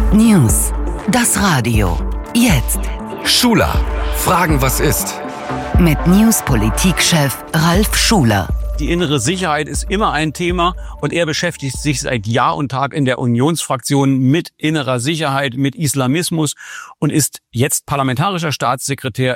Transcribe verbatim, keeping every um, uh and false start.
News. Das Radio. Jetzt. Schuler. Fragen, was ist? Mit News-Politikchef Ralf Schuler. Die innere Sicherheit ist immer ein Thema und er beschäftigt sich seit Jahr und Tag in der Unionsfraktion mit innerer Sicherheit, mit Islamismus und ist jetzt parlamentarischer Staatssekretär